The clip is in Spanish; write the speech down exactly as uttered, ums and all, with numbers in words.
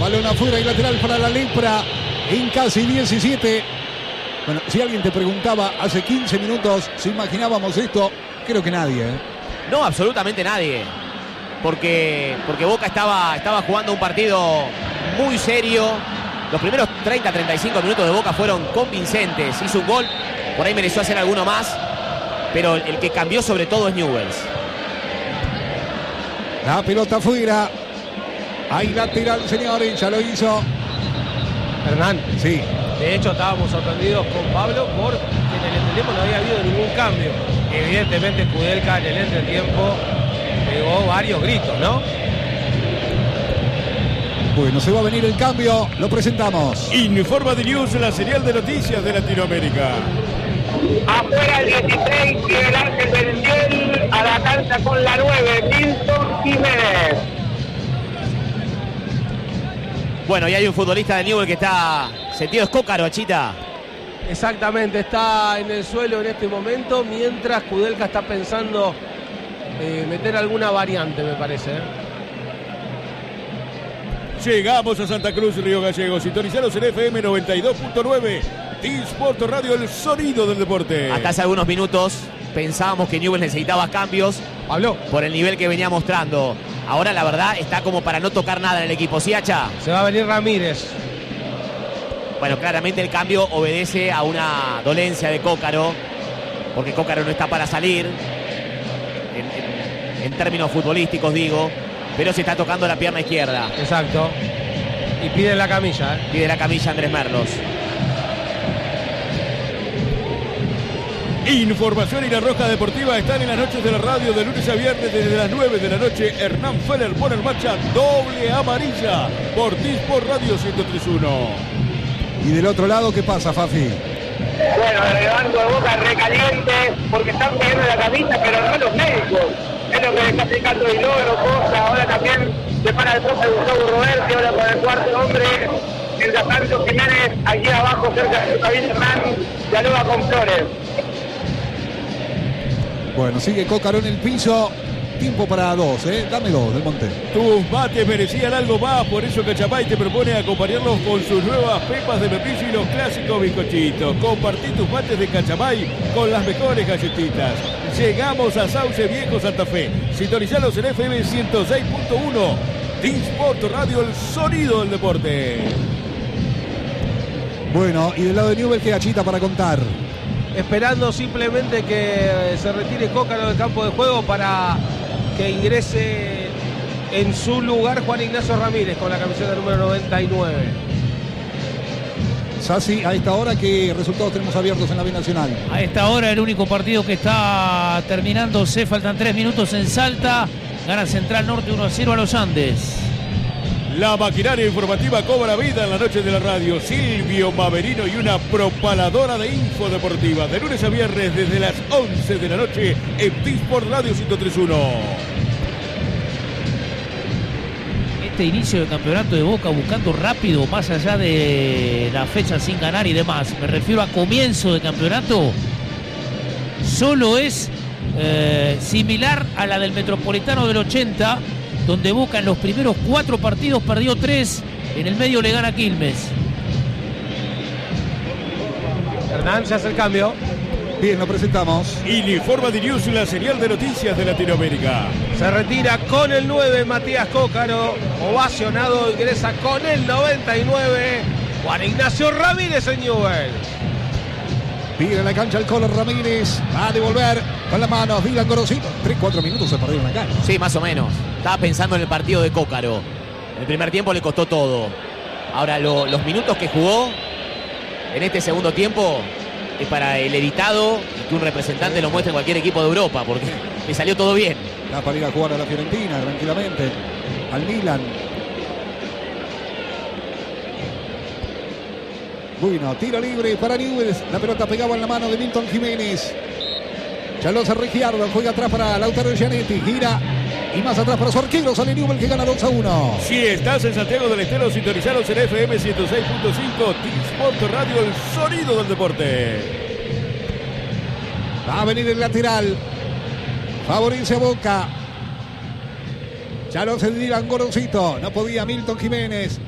Balón afuera y lateral para la Lepra en casi diecisiete. Bueno, si alguien te preguntaba hace quince minutos si imaginábamos esto, creo que nadie, ¿eh? No, absolutamente nadie. Porque, porque Boca estaba, estaba jugando un partido muy serio. Los primeros treinta a treinta y cinco minutos de Boca fueron convincentes. Hizo un gol, por ahí mereció hacer alguno más. Pero el que cambió sobre todo es Newell's. La pelota afuera. Hay lateral, señores, ya lo hizo. Hernán. Sí. De hecho, estábamos sorprendidos con Pablo porque en el entretiempo no había habido ningún cambio. Evidentemente, Kudelka en el entretiempo pegó varios gritos, ¿no? Bueno, se va a venir el cambio, lo presentamos. Informa de News, la señal de noticias de Latinoamérica. Afuera el dieciséis y el Ángel del Ciel a la cancha con la nueve, Milton Jiménez. Bueno, y hay un futbolista de Newell's que está sentido es Cócaro, Chita. Exactamente, está en el suelo en este momento, mientras Kudelka está pensando eh, meter alguna variante, me parece. ¿eh? Llegamos a Santa Cruz, Río Gallegos. Sintonizados en F M noventa y dos punto nueve. T-Sport Radio, el sonido del deporte. Hasta hace algunos minutos pensábamos que Newell's necesitaba cambios. Pablo. Por el nivel que venía mostrando. Ahora la verdad está como para no tocar nada en el equipo. ¿Sí, Hacha? Se va a venir Ramírez. Bueno, claramente el cambio obedece a una dolencia de Cócaro. Porque Cócaro no está para salir. En, en, en términos futbolísticos digo. Pero se está tocando la pierna izquierda. Exacto. Y pide la camilla. ¿eh? Pide la camilla Andrés Merlos. Información y la Roja Deportiva están en las noches de la radio de lunes a viernes desde las nueve de la noche. Hernán Feller pone en marcha doble amarilla por T-Sport Radio ciento tres punto uno. Y del otro lado, ¿qué pasa, Fafi? Bueno, el banco de Boca recaliente porque están pidiendo la camisa, pero no los médicos. Es lo que le está aplicando el logro, cosa. Ahora también se para el profe Gustavo Roberti, ahora con el cuarto hombre. Mientras tanto, Jiménez, allí abajo, cerca de Javier Hernán, dialoga con Flores. Bueno, sigue Cócaro en el piso. Tiempo para dos, ¿eh? Dame dos, Del Monte. Tus mates merecían algo más, por eso Cachamay te propone acompañarlos con sus nuevas pepas de membrillo y los clásicos bizcochitos. Compartí tus mates de Cachamay con las mejores galletitas. Llegamos a Sauce Viejo, Santa Fe. Sintonizalos en F M ciento seis punto uno. T-Sport Radio, el sonido del deporte. Bueno, y del lado de Newell's, ¿qué Achita para contar? Esperando simplemente que se retire Cócaro del campo de juego para que ingrese en su lugar Juan Ignacio Ramírez con la camiseta número noventa y nueve. Sassi, a esta hora, ¿qué resultados tenemos abiertos en la B Nacional? A esta hora el único partido que está terminándose, faltan tres minutos en Salta, gana Central Norte uno a cero a los Andes. La maquinaria informativa cobra vida en la noche de la radio. Silvio Maverino y una propaladora de info deportiva. De lunes a viernes desde las once de la noche en T-Sport Radio ciento tres punto uno. Este inicio del campeonato de Boca buscando rápido, más allá de la fecha sin ganar y demás. Me refiero a comienzo de campeonato. Solo es eh, similar a la del Metropolitano del ochenta, donde Boca en los primeros cuatro partidos perdió tres, en el medio le gana Quilmes. Hernán, se hace el cambio. Bien, lo presentamos. Informa de News, la señal de noticias de Latinoamérica. Se retira con el nueve Matías Cócaro, ovacionado, ingresa con el noventa y nueve Juan Ignacio Ramírez en Newell's. Pide en la cancha el Colo Ramírez. Va a devolver con las manos. Dylan Gorosito. tres cuatro minutos se perdieron acá. Sí, más o menos. Estaba pensando en el partido de Cócaro. En el primer tiempo le costó todo. Ahora, lo, los minutos que jugó en este segundo tiempo es para el editado y que un representante lo muestre en cualquier equipo de Europa, porque le salió todo bien. Da para ir a jugar a la Fiorentina tranquilamente. Al Milan. Bueno, tiro libre para Newell's. La pelota pegaba en la mano de Milton Jiménez. Chaloza Regiardo juega atrás para Lautaro Gianetti. Gira y más atrás para su arquero. Sale Newell's que gana dos a uno. Si estás en Santiago del Estero, sintonizados en F M ciento seis punto cinco. T-Sport Radio, el sonido del deporte. Va a venir el lateral. Favorece a Boca. Chaloza de Dylan Gorosito. No podía Milton Jiménez.